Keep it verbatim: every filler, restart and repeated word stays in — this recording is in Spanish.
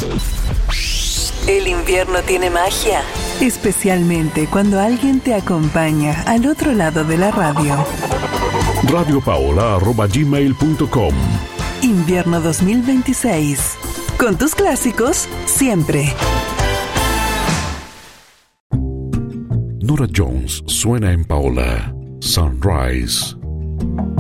El invierno tiene magia, especialmente cuando alguien te acompaña al otro lado de la radio. radio paola arroba gmail punto com. Invierno dos mil veintiséis. Con tus clásicos, siempre. Norah Jones suena en Paola. Sunrise.